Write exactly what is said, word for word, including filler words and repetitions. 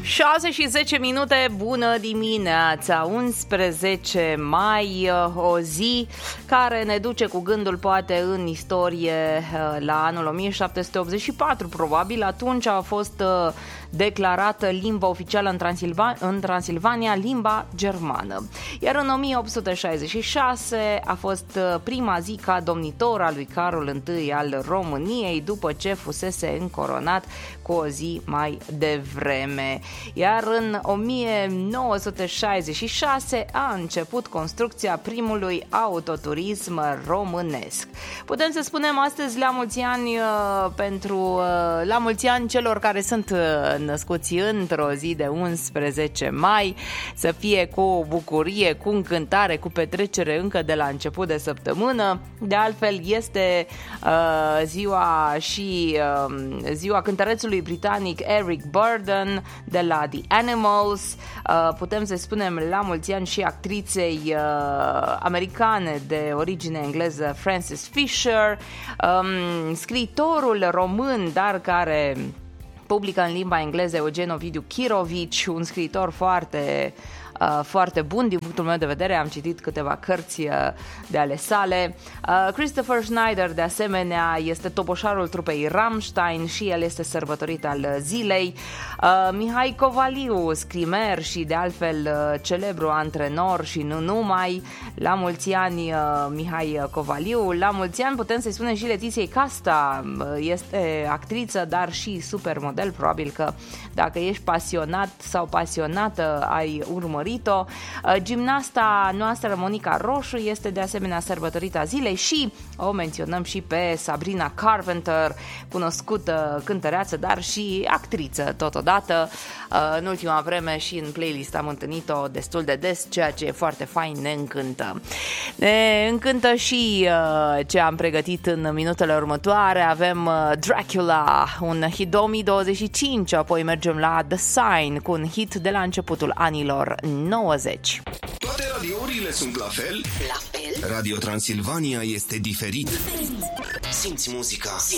șase și zece minute, bună dimineața, unsprezece mai, o zi care ne duce cu gândul poate în istorie la anul o mie șapte sute optzeci și patru, probabil atunci a fost declarată limba oficială în, Transilva- în Transilvania, limba germană. Iar în o mie opt sute șaizeci și șase a fost prima zi ca domnitor al lui Carol I al României, după ce fusese încoronat cu o zi mai devreme. Iar în o mie nouă sute șaizeci și șase a început construcția primului autoturism românesc. Putem să spunem astăzi la mulți ani pentru la mulți ani celor care sunt născuți într-o zi de unsprezece mai, să fie cu bucurie, cu încântare, cu petrecere încă de la început de săptămână. De altfel este uh, ziua și uh, ziua cântărețului britanic Eric Burdon de la The Animals. Uh, putem să spunem la mulți ani și actriței uh, americane de origine engleză Frances Fisher, um, scriitorul român, dar care publică în limba engleză Eugen Ovidiu Chirovici, un scriitor foarte Uh, foarte bun din punctul meu de vedere, am citit câteva cărți uh, de ale sale. uh, Christopher Schneider de asemenea este toboșarul trupei Rammstein și el este sărbătorit al zilei. uh, Mihai Covaliu, scrimer și de altfel uh, celebru antrenor și nu numai, la mulți ani uh, Mihai Covaliu. La mulți ani putem să-i spunem și Letiției Casta, uh, este actriță dar și supermodel, probabil că dacă ești pasionat sau pasionată ai urmărit o. Gimnasta noastră Monica Roșu este de asemenea sărbătorită a zilei și o menționăm și pe Sabrina Carpenter, cunoscută cântăreață, dar și actriță totodată. În ultima vreme și în playlist am întâlnit-o destul de des, ceea ce e foarte fain, ne încântă. Ne încântă și ce am pregătit în minutele următoare. Avem Dracula, un hit două mii douăzeci și cinci, apoi mergem la The Sign cu un hit de la începutul anilor nouăzeci. Toate radiourile sunt la fel? La fel? Radio Transilvania este diferit. Simți muzica.